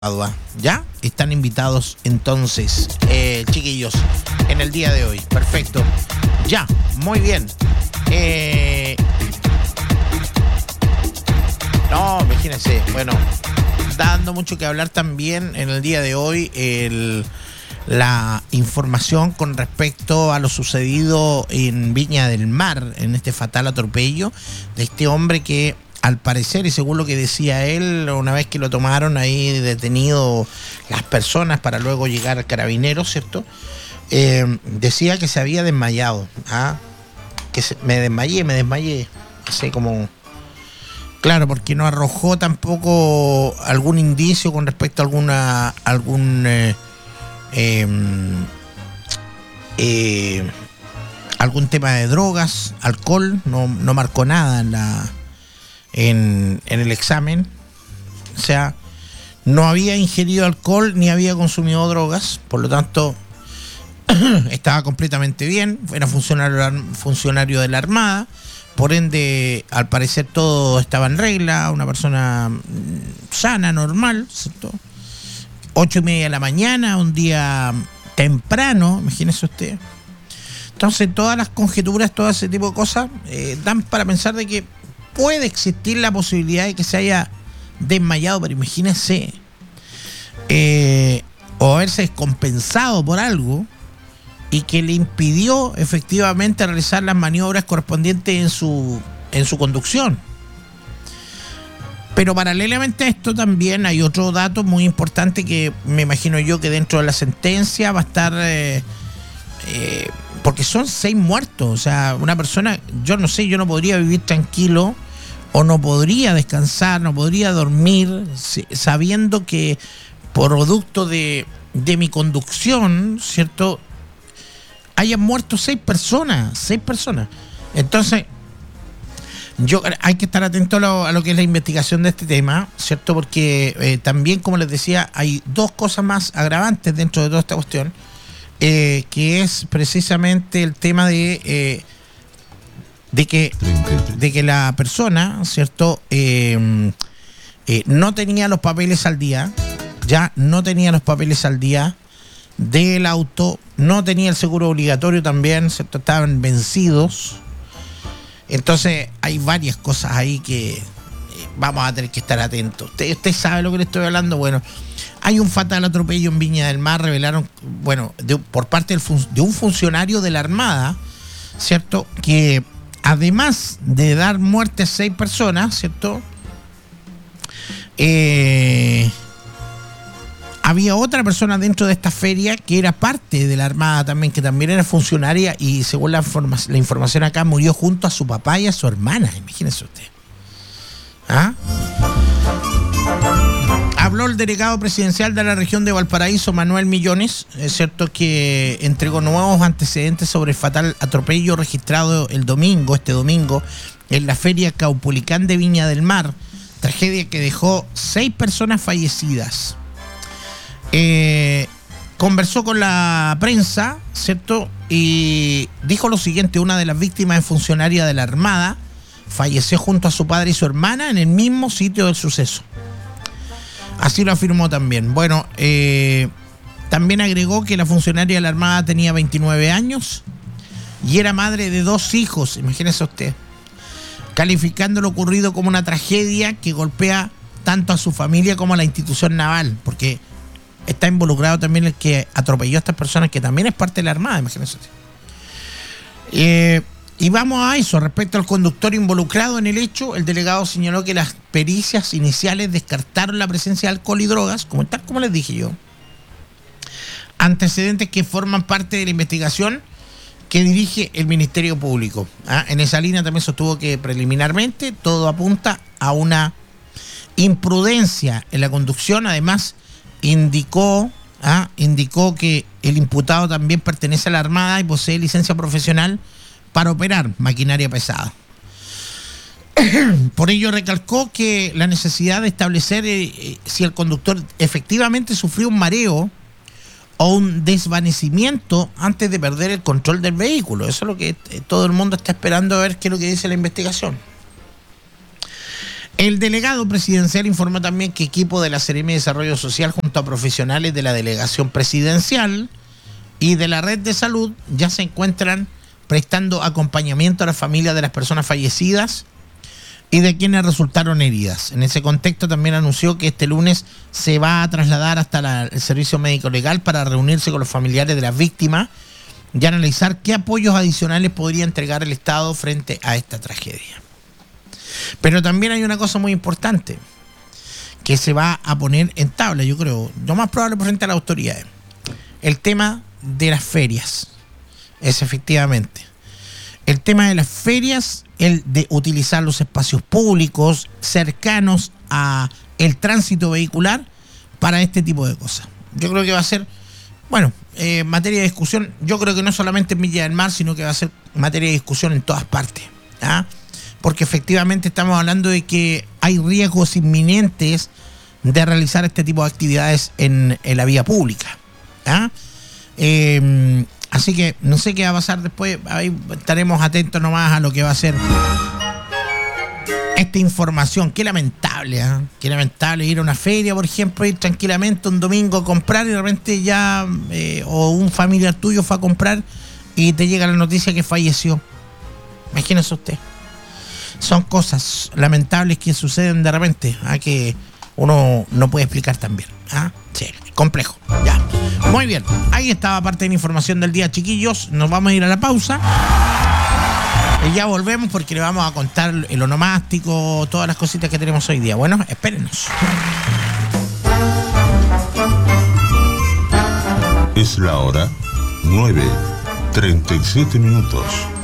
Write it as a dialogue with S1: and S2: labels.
S1: Padua. ¿Ya? Están invitados entonces, chiquillos, en el día de hoy. Perfecto. Ya, muy bien. No, imagínense. Bueno, dando mucho que hablar también en el día de hoy la información con respecto a lo sucedido en Viña del Mar, en este fatal atropello de este hombre que, al parecer, y según lo que decía él, una vez que lo tomaron ahí detenido las personas para luego llegar a Carabineros, ¿cierto? Decía que se había desmayado. Me desmayé. Así como... Claro, porque no arrojó tampoco algún indicio con respecto a algún tema de drogas, alcohol, no marcó nada en el examen. O sea, no había ingerido alcohol ni había consumido drogas, por lo tanto estaba completamente bien, era funcionario de la Armada, por ende al parecer todo estaba en regla, una persona sana, normal, ¿cierto? 8:30 de la mañana, un día temprano, imagínese usted. Entonces todas las conjeturas, todo ese tipo de cosas dan para pensar de que puede existir la posibilidad de que se haya desmayado, pero imagínese, o haberse descompensado por algo y que le impidió efectivamente realizar las maniobras correspondientes en su conducción. Pero paralelamente a esto también hay otro dato muy importante que me imagino yo que dentro de la sentencia va a estar... porque son 6 muertos, o sea, una persona, yo no sé, yo no podría vivir tranquilo o no podría descansar, no podría dormir sabiendo que producto de mi conducción, ¿cierto?, hayan muerto 6 personas. Entonces, hay que estar atento a lo que es la investigación de este tema, ¿cierto? Porque también, como les decía, hay 2 cosas más agravantes dentro de toda esta cuestión, que es precisamente el tema de que la persona, ¿cierto?, no tenía los papeles al día, del auto, no tenía el seguro obligatorio también, ¿cierto? Estaban vencidos. Entonces hay varias cosas ahí que vamos a tener que estar atentos. ¿Usted sabe lo que le estoy hablando? Bueno, hay un fatal atropello en Viña del Mar, revelaron, bueno, por parte de un funcionario de la Armada, ¿cierto?, que además de dar muerte a 6 personas, ¿cierto?, había otra persona dentro de esta feria que era parte de la Armada también, que también era funcionaria y según la información acá murió junto a su papá y a su hermana, imagínese usted. Habló el delegado presidencial de la región de Valparaíso, Manuel Millones, es cierto, que entregó nuevos antecedentes sobre el fatal atropello registrado este domingo, en la feria Caupolicán de Viña del Mar, tragedia que dejó 6 personas fallecidas. Conversó con la prensa, ¿cierto?, y dijo lo siguiente: una de las víctimas es funcionaria de la Armada, falleció junto a su padre y su hermana en el mismo sitio del suceso. Así lo afirmó también. Bueno, también agregó que la funcionaria de la Armada tenía 29 años y era madre de 2 hijos, imagínese usted, calificando lo ocurrido como una tragedia que golpea tanto a su familia como a la institución naval, porque está involucrado también el que atropelló a estas personas, que también es parte de la Armada, imagínense. Y vamos a eso. Respecto al conductor involucrado en el hecho, el delegado señaló que las pericias iniciales descartaron la presencia de alcohol y drogas, como les dije yo, antecedentes que forman parte de la investigación que dirige el Ministerio Público. En esa línea también sostuvo que preliminarmente todo apunta a una imprudencia en la conducción. Además, indicó que el imputado también pertenece a la Armada y posee licencia profesional para operar maquinaria pesada. Por ello recalcó que la necesidad de establecer si el conductor efectivamente sufrió un mareo o un desvanecimiento antes de perder el control del vehículo. Eso es lo que todo el mundo está esperando a ver qué es lo que dice la investigación. El delegado presidencial informó también que equipo de la Seremi de Desarrollo Social junto a profesionales de la delegación presidencial y de la red de salud ya se encuentran prestando acompañamiento a las familias de las personas fallecidas y de quienes resultaron heridas. En ese contexto también anunció que este lunes se va a trasladar hasta el servicio médico legal para reunirse con los familiares de las víctimas y analizar qué apoyos adicionales podría entregar el Estado frente a esta tragedia. Pero también hay una cosa muy importante que se va a poner en tabla, yo creo, lo más probable frente a las autoridades. El tema de las ferias. Es efectivamente. El tema de las ferias, el de utilizar los espacios públicos cercanos a el tránsito vehicular para este tipo de cosas. Yo creo que va a ser, bueno, materia de discusión, yo creo que no solamente en Viña del Mar, sino que va a ser materia de discusión en todas partes. ¿Ah? Porque efectivamente estamos hablando de que hay riesgos inminentes de realizar este tipo de actividades en la vía pública. ¿Ah? Así que no sé qué va a pasar después, ahí estaremos atentos nomás a lo que va a ser esta información. Qué lamentable, ¿eh? Qué lamentable ir a una feria, por ejemplo, ir tranquilamente un domingo a comprar y de repente ya, o un familiar tuyo fue a comprar y te llega la noticia que falleció. Imagínese usted. Son cosas lamentables que suceden de repente, que uno no puede explicar también. Sí, complejo. Ya. Muy bien. Ahí estaba parte de la información del día, chiquillos. Nos vamos a ir a la pausa. Y ya volvemos porque le vamos a contar el onomástico, todas las cositas que tenemos hoy día. Bueno, espérennos.
S2: Es la hora 9:37.